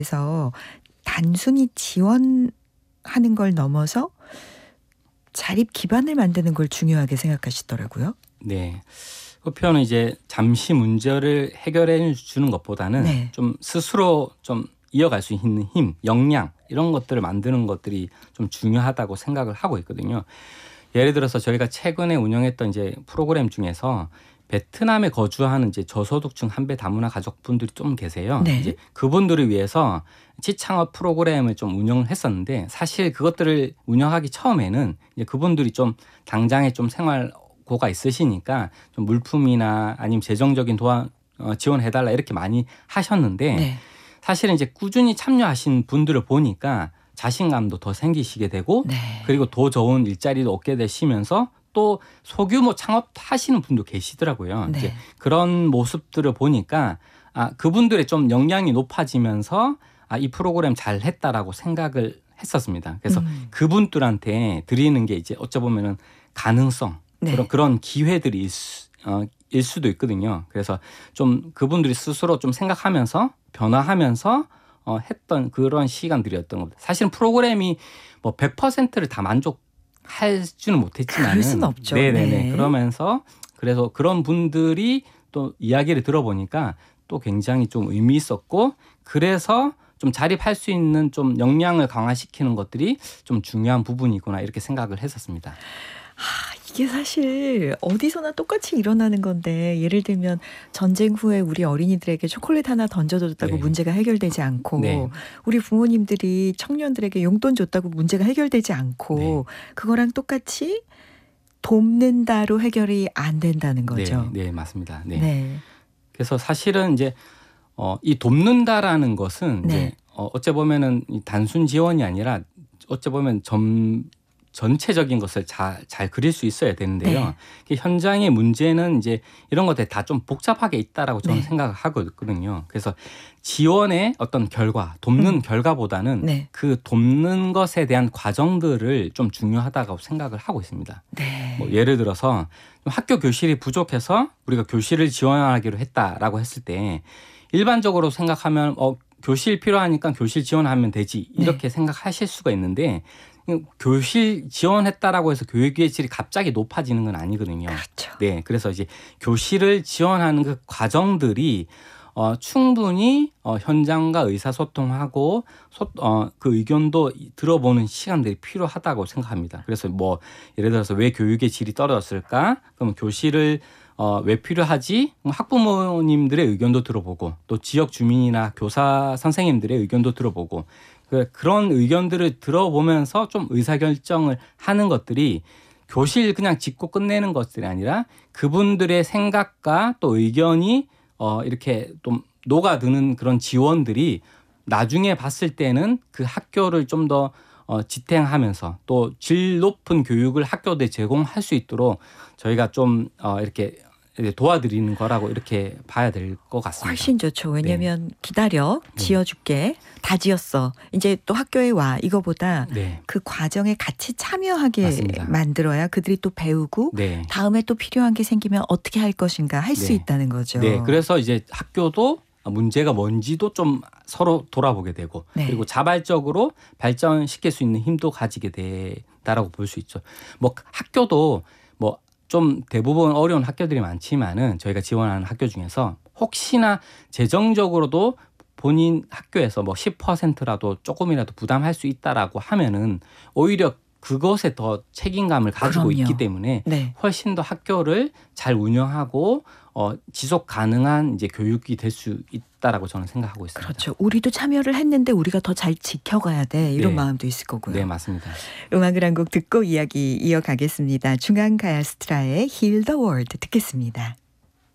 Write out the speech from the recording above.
그래서 단순히 지원하는 걸 넘어서 자립 기반을 만드는 걸 중요하게 생각하시더라고요. 네. 그 표현은 이제 잠시 문제를 해결해 주는 것보다는 네. 좀 스스로 좀 이어갈 수 있는 힘, 역량 이런 것들을 만드는 것들이 좀 중요하다고 생각을 하고 있거든요. 예를 들어서 저희가 최근에 운영했던 이제 프로그램 중에서 베트남에 거주하는 이제 저소득층 한배 다문화 가족분들이 좀 계세요. 네. 이제 그분들을 위해서 취창업 프로그램을 좀 운영을 했었는데 사실 그것들을 운영하기 처음에는 이제 그분들이 좀 당장에 좀 생활고가 있으시니까 좀 물품이나 아니면 재정적인 지원해달라 이렇게 많이 하셨는데 네. 사실은 이제 꾸준히 참여하신 분들을 보니까 자신감도 더 생기시게 되고 네. 그리고 더 좋은 일자리도 얻게 되시면서 또 소규모 창업하시는 분도 계시더라고요. 네. 이제 그런 모습들을 보니까 그분들의 좀 역량이 높아지면서 이 프로그램 잘 했다라고 생각을 했었습니다. 그래서 그분들한테 드리는 게 이제 어쩌보면은 가능성 네. 그런 기회들이 일 수도 있거든요. 그래서 좀 그분들이 스스로 좀 생각하면서 변화하면서 했던 그런 시간들이었던 겁니다. 사실은 프로그램이 뭐 100%를 다 만족할 수는 못했지만은 그럴 수는 없죠. 네네네. 네. 그러면서 그래서 그런 분들이 또 이야기를 들어보니까 또 굉장히 좀 의미 있었고 그래서 좀 자립할 수 있는 좀 역량을 강화시키는 것들이 좀 중요한 부분이구나 이렇게 생각을 했었습니다. 이게 사실 어디서나 똑같이 일어나는 건데 예를 들면 전쟁 후에 우리 어린이들에게 초콜릿 하나 던져줬다고 네. 문제가 해결되지 않고 네. 우리 부모님들이 청년들에게 용돈 줬다고 문제가 해결되지 않고 네. 그거랑 똑같이 돕는다로 해결이 안 된다는 거죠. 네, 네, 맞습니다. 네. 네. 그래서 사실은 이제 이 돕는다라는 것은 네. 이제 어째 보면은 이 단순 지원이 아니라 어째 보면 전체적인 것을 잘 그릴 수 있어야 되는데요. 현장의 문제는 이제 이런 것들이 다 좀 복잡하게 있다라고 저는 네. 생각을 하고 있거든요. 그래서 지원의 어떤 결과, 돕는 결과보다는 네. 그 돕는 것에 대한 과정들을 좀 중요하다고 생각을 하고 있습니다. 네. 뭐 예를 들어서 학교 교실이 부족해서 우리가 교실을 지원하기로 했다라고 했을 때 일반적으로 생각하면 교실 필요하니까 교실 지원하면 되지 이렇게 생각하실 수가 있는데 교실 지원했다라고 해서 교육의 질이 갑자기 높아지는 건 아니거든요. 그렇죠. 네, 그래서 이제 교실을 지원하는 그 과정들이 충분히 현장과 의사소통하고 그 의견도 들어보는 시간들이 필요하다고 생각합니다. 그래서 뭐 예를 들어서 왜 교육의 질이 떨어졌을까? 그럼 교실을 왜 필요하지? 학부모님들의 의견도 들어보고 또 지역 주민이나 교사 선생님들의 의견도 들어보고 그런 의견들을 들어보면서 좀 의사결정을 하는 것들이 교실 그냥 짓고 끝내는 것들이 아니라 그분들의 생각과 또 의견이 이렇게 좀 녹아드는 그런 지원들이 나중에 봤을 때는 그 학교를 좀 더 지탱하면서 또 질 높은 교육을 학교에 제공할 수 있도록 저희가 좀 이렇게 도와드리는 거라고 이렇게 봐야 될 것 같습니다. 훨씬 좋죠. 왜냐하면 기다려 지어줄게. 다 지었어. 이제 또 학교에 와. 이거보다 네. 그 과정에 같이 참여하게 맞습니다. 만들어야 그들이 또 배우고 네. 다음에 또 필요한 게 생기면 어떻게 할 것인가 할 수 네. 있다는 거죠. 네, 그래서 이제 학교도 문제가 뭔지도 좀 서로 돌아보게 되고 네. 그리고 자발적으로 발전시킬 수 있는 힘도 가지게 된다라고 볼 수 있죠. 뭐 학교도 뭐 좀 대부분 어려운 학교들이 많지만은 저희가 지원하는 학교 중에서 혹시나 재정적으로도 본인 학교에서 뭐 10%라도 조금이라도 부담할 수 있다라고 하면은 오히려 그것에 더 책임감을 가지고 그럼요. 있기 때문에 네. 훨씬 더 학교를 잘 운영하고 지속 가능한 이제 교육이 될 수 있다라고 저는 생각하고 있습니다. 그렇죠. 우리도 참여를 했는데 우리가 더 잘 지켜가야 돼. 이런 네. 마음도 있을 거고요. 네, 맞습니다. 음악을 한 곡 듣고 이야기 이어가겠습니다. 중앙가야스트라의 Heal the World 듣겠습니다.